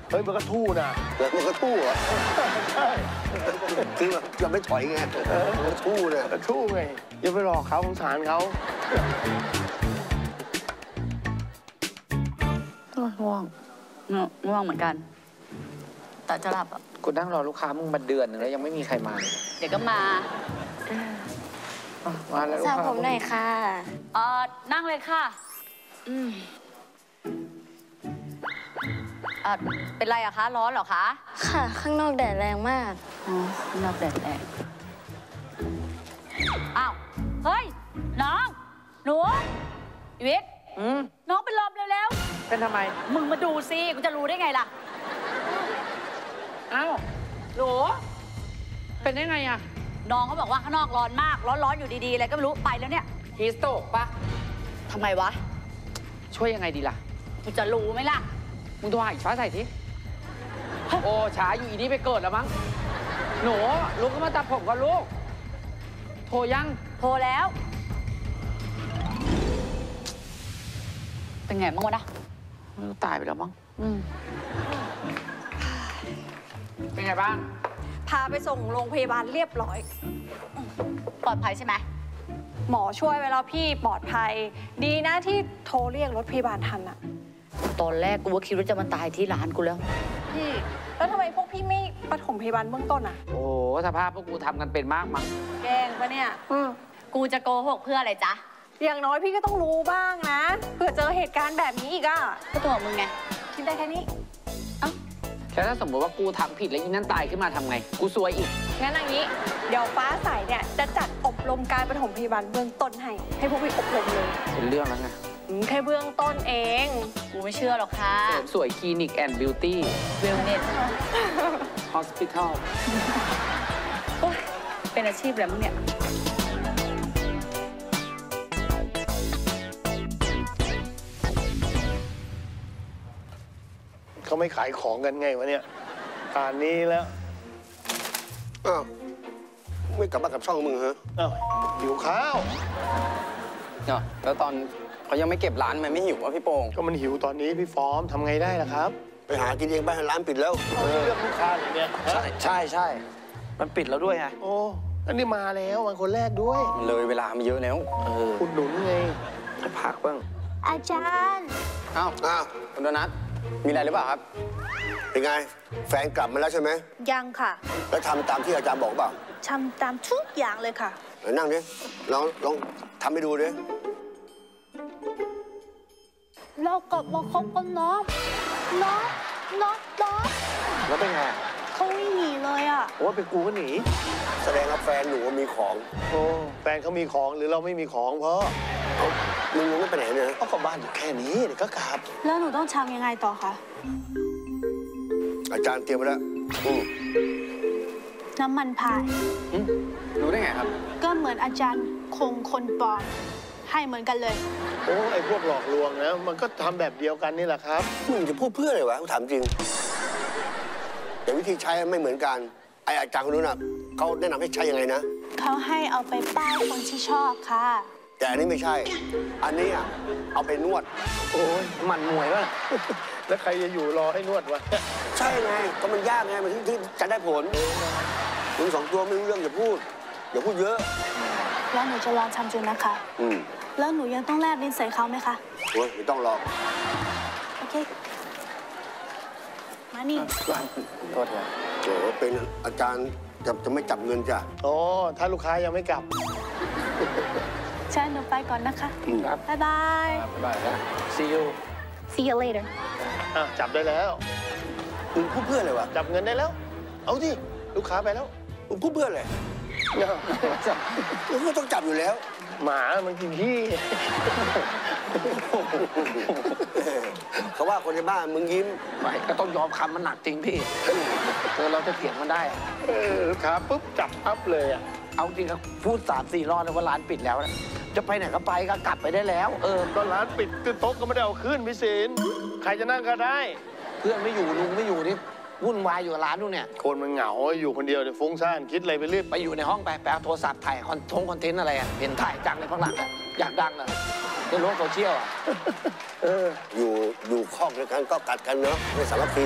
เฮ้ยมันก็ทู่นะแล้วมันก็ทู่เหรอใช่คือแบบยังไม่ถอยไงมันก็ทู่เนี่ยมันก็ทู่ไงอย่าไปหลอกเขาสงสารเขาง่วงเหมือนกัน แต่จะหลับอ่ะกูนั่งรอลูกค้ามึงมาเดือนหนึงแล้วยังไม่มีใครมาเลยเดี๋ยวก็มามาแล้วลูกสระค้าผมหน่อยค่ะนั่งเลยค่ะเป็นไรอะคะ ร้อนเหรอคะค่ะ ข้างนอกแดดแรงมากอ๋อข้างนอกแดดแรงอ้าว เฮ้ย น้อง หนูอีวิทย์น้องเป็นลมเร็วเป็นทำไมๆมึงมาดูสิกูจะรู้ได้ไงล่ะอ้าวหนูเป็นได้ไงอะน้องเขาบอกว่าข้างนอกร้อนมาก ร้อนๆอยู่ดีๆอะไรก็ไม่รู้ไปแล้วเนี่ยฮีสโตกปะทำไมวะช่วยยังไงดีล่ะกูจะรู้ไหมล่ะมึงโทรหาอีฟ้าใส่ทีโอ้ช้าอยู่อีนี่ไปเกิดแล้วมั้งหนูลุกขึ้นมาตัดผมก่อนลูกโทรยังโทรแล้ว เป็นไงบ้างวะนะตายไปแล้วมั้งเป็นไงบ้างพาไปส่งโรงพยาบาลเรียบร้อยปลอดภัยใช่ไหมหมอช่วยไว้แล้วพี่ปลอดภัย ดีนะที่โทรเรียกรถพยาบาลทันอะตอนแรกกูว่าคิดว่าจะมาตายที่ร้านกูแล้วพี่ แล้วทำไมพวกพี่ไม่ปฐมพยาบาลเบื้องต้นอะโอ้สภาพพวกกูทำกันเป็นมากมั้งแกล้งปะเนี่ยกูจะโกหกเพื่ออะไรจ๊ะอย่างน้อยพี่ก็ต้องรู้บ้างนะเผื่อเจอเหตุการณ์แบบนี้อีกอะก็ตัวมึงไงคิดได้แค่นี้แล้วถ้าสมมติว่ากูทำผิดแล้วอีนั่นตายขึ้นมาทำไง กูซวยอีกงั้นอย่างนี้ เดี๋ยวฟ้าใสเนี่ยจะจัดอบรมการปฐมพยาบาลเบื้องต้นให้พวกพี่อบรมเลยเป็นเรื่องแล้วไงแค่เบื้องต้นเองกูไม่เชื่อหรอกค่ะเสริมสวยคลินิกแอนด์บิวตี้เวลเนสฮอสพิทอลเป็นอาชีพอะไรมึงเนี่ยเขาไม่ขายของกันไงวะเนี่ยป่านนี้แล้วอ้าวไม่กลับบ้านกับช่องมึงเหรออ้าวหิวข้าวแล้วตอนเขายังไม่เก็บร้านมันไม่หิววะพี่โป่งก็มันหิวตอนนี้พี่ฟอร์มทำไงได้ล่ะครับไปหากินเองไปร้านปิดแล้วเลือกลูกค้าอย่างเนี้ยฮะใช่ มันปิดแล้วด้วยไงโอ้อันนี้มาแล้วมาคนแรกด้วยมันเลยเวลามาเยอะแล้วอุดหนุนไงให้พักบ้างอาจารย์อ้าวอ้าวคุณโดนัทมีอะไรหรือเปล่าครับเป็นไง แฟนกลับมาแล้วใช่ไหมยังค่ะแล้วทำตามที่อาจารย์บอกเปล่าทำตามทุกอย่างเลยค่ะไหนนั่งดิลองทำให้ดูดิเรากลับมาคบกันเนาะเนาะแล้วเป็นไงเขาไม่หนีเลยอ่ะโอ้เป็นกูก็หนีแสดงว่าแฟนหนูมีของโอ้แฟนเขามีของหรือเราไม่มีของเพราะมึงยังไม่ไปไหนเนี่ยเขาก็บ้านอยู่แค่นี้เดี๋ยวก็กลับแล้วหนูต้องทำยังไงต่อคะอาจารย์เตรียมไว้แล้วน้ำมันพายรู้ได้ไงครับก็เหมือนอาจารย์คงคนปลอม ให้เหมือนกันเลยโอ้ไอ้พวกหลอกลวงนะมันก็ทำแบบเดียวกันนี่แหละครับมึงจะพูดเพื่ออะไรวะกูถามจริง แต่วิธีใช้ไม่เหมือนกัน ไอ้อาจารย์คนนู้นน่ะเขาแนะนำให้ใช้ยังไงนะเขาให้เอาไปป้ายคนที่ชอบค่ะแต่อันนี้ไม่ใช่ อันนี้อ่ะเอาไปนวดโอ้ยหมันมวยวะ แล้วใครจะอยู่รอให้นวดวะใช่ไง ก็มันยากไง มันถึงจะได้ผลมึงสองตัวไม่รู้เรื่องอย่าพูด อย่าพูดเยอะแล้วหนูจะลองทำดูนะคะ แล้วหนูยังต้องแลบลิ้นใส่เขาไหมคะโอ้ยไม่ต้องหรอกโอเค มานี่โทษครับโอ้เป็นอาจารย์จะไม่จับเงินจ้ะอ๋อถ้าลูกค้ายังไม่กลับใช่หนูไปก่อนนะคะครับบ๊ายบายบ๊ายบายแล้ว see you see you later อ่ะจับได้แล้วมึงพูดเพื่ออะไรวะจับเงินได้แล้ว เอาที่ลูกค้าไปแล้วมึงพูดเพื่ออะไรมึงก็ต้องจับอยู่แล้วหมามันกินขี้เขาว่าคนในบ้านมึงยิ้มไม่ก็ต้องยอมคำมันหนักจริงพี่เราจะเถียงมันได้อะลูกค้าปุ๊บจับปั๊บเลยอ่ะเอาจริงครับพูด3-4 รอบแล้วว่าร้านปิดแล้วนะจะไปไหนก็ไปก็กลับไปได้แล้วก็ร้านปิดคือโต๊ะก็ไม่ได้เอาขึ้นพี่ศิลป์ใครจะนั่งก็ได้เพื่อนไม่อยู่ลุงไม่อยู่นี่วุ่นวายอยู่กับร้านนู่นเนี่ยคนมันเหงาอยู่คนเดียวเนี่ยฟุ้งซ่านคิดอะไรไปเรื่อยไปอยู่ในห้องไปเอาโทรศัพท์ถ่ายคอนเทนต์อะไรอ่ะเห็นถ่ายจังเลยข้างหลังอะอยากดังอะในโลกโซเชียลอ่ะอยู่คอกเดียวกันก็กัดกันเนาะไม่สามัคคี